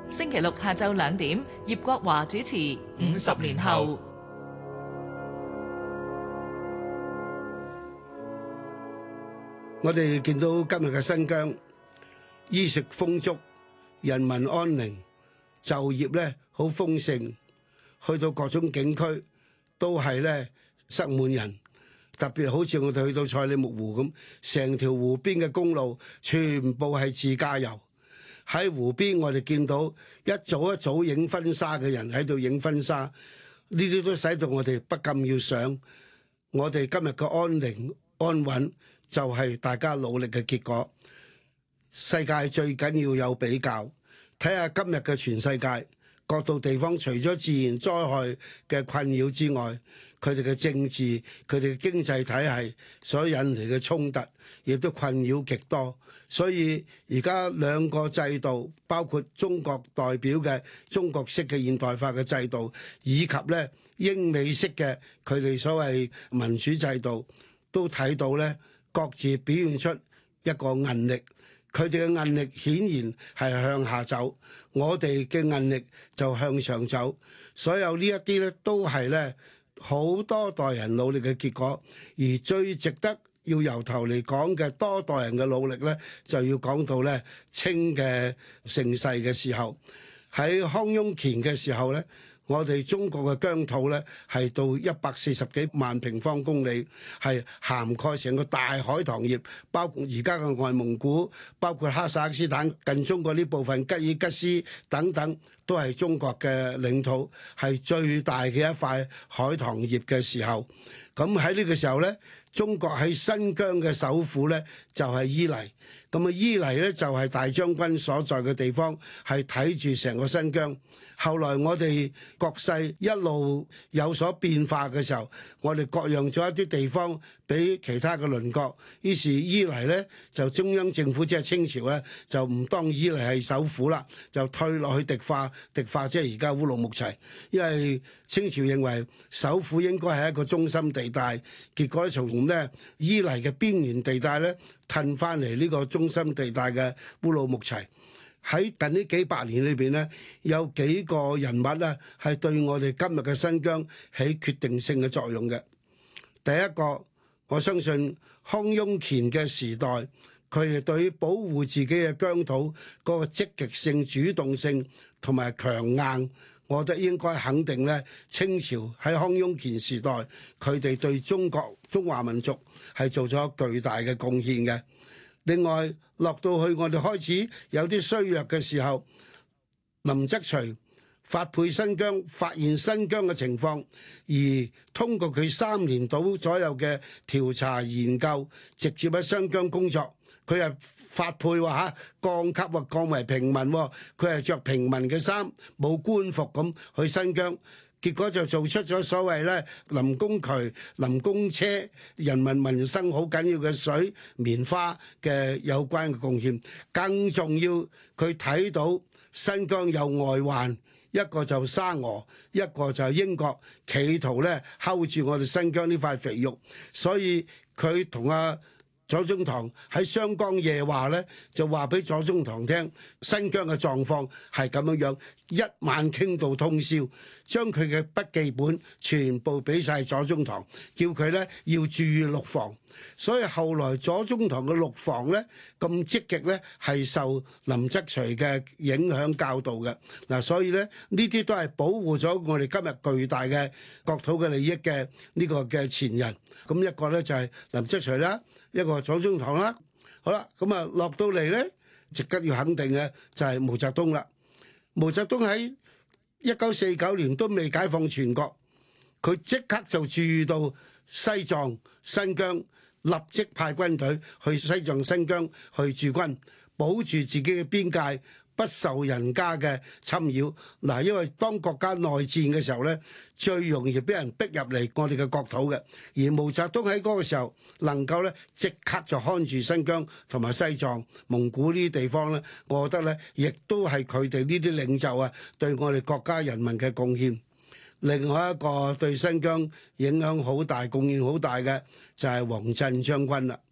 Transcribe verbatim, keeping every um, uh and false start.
星期六下晝兩點，葉國華主持《五十年後》。 我哋見到今日嘅新疆，衣食豐足，人民安寧，就業咧好豐盛，去到各種景區都係咧塞滿人。特別好似我哋去到賽里木湖咁，成條湖邊嘅公路全部係自駕遊。喺湖邊我哋見到一組一組影婚紗嘅人喺度影婚紗，呢啲都使到我哋不禁要想，我哋今日嘅安寧安穩就係大家努力嘅結果。世界最緊要有比較，睇下今日嘅全世界各度地方，除咗自然災害嘅困擾之外，佢哋嘅政治、佢哋嘅經濟體系所引嚟嘅衝突，亦都困擾極多。所以而家兩個制度，包括中國代表嘅中國式嘅現代化嘅制度，以及咧英美式嘅佢哋所謂民主制度，都睇到咧各自表現出一個韌力。佢哋嘅韌力顯然係向下走，我哋嘅韌力就向上走。所有呢一啲咧都係咧好多代人努力嘅結果，而最值得要由頭嚟講嘅多代人嘅努力咧，就要講到咧清嘅盛世嘅時候，喺康雍乾嘅時候咧。我哋中國嘅疆土咧係到一百四十幾萬平方公里，係涵蓋成個大海棠葉，包括而家嘅外蒙古，包括哈薩克斯坦近中國呢部分吉爾吉斯等等，都係中國嘅領土，係最大嘅一塊海棠葉嘅時候。咁喺呢個時候咧，中國喺新疆嘅首府咧就係伊犁。咁啊，伊犁咧就係大將軍所在嘅地方，係睇住成個新疆。後來我哋國勢一路有所變化嘅時候，我哋割讓咗一啲地方俾其他嘅鄰國，於是伊犁咧就中央政府即係清朝咧就唔當伊犁係首府啦，就退落去迪化，迪化即係而家烏魯木齊，因為清朝認為首府應該係一個中心地帶，結果咧從咧伊犁嘅邊緣地帶咧褪翻嚟呢個中心地帶嘅烏魯木齊。喺近呢幾百年裏邊咧，有幾個人物咧係對我哋今日嘅新疆起決定性嘅作用嘅。第一個，我相信康雍乾嘅時代，佢哋對於保護自己嘅疆土嗰個積極性、主動性同埋強硬，我覺得應該肯定咧。清朝喺康雍乾時代，佢哋對中國中華民族係做咗巨大嘅貢獻嘅。另外落到去我哋開始有啲衰弱嘅時候，林則徐發配新疆，發現新疆嘅情況，而通過佢三年到左右嘅調查研究，直接喺新疆工作。佢係發配話嚇降級或降為平民，佢係着平民嘅衫，冇官服咁去新疆。結果就做出咗所謂咧臨工渠、臨工車、人民民生好緊要嘅水、棉花嘅有關嘅貢獻。更重要，佢睇到新疆有外患，一個就沙俄，一個就英國，企圖咧睺住我哋新疆呢塊肥肉，所以佢同阿左宗棠喺湘江夜話咧，就話俾左宗棠聽，新疆嘅狀況係咁樣樣，一晚傾到通宵，將佢嘅筆記本全部俾晒左宗棠，叫佢咧要注意陸防。所以後來左宗棠嘅陸防咧咁積極咧，係受林則徐嘅影響教導嘅嗱，所以咧呢啲都係保護咗我哋今日巨大嘅國土嘅利益嘅呢個嘅前人。咁一個咧就係林則徐啦，一個左宗棠啦。好啦，咁啊落到嚟咧，值得要肯定嘅就係毛澤東啦。毛澤東喺一九四九年都未解放全國，佢即刻就注意到西藏、新疆，立即派軍隊去西藏、新疆去駐軍，保住自己嘅邊界，不受人家嘅侵擾。嗱，因為當國家內戰嘅時候咧，最容易俾人逼入嚟我哋嘅國土嘅。而毛澤東喺嗰個時候能夠咧即刻就看住新疆同埋西藏、蒙古呢啲地方咧，我覺得咧亦都係佢哋呢啲領袖啊對我哋國家人民嘅貢獻。另外一個對新疆影響好大、貢獻好大嘅就係王震將軍啦。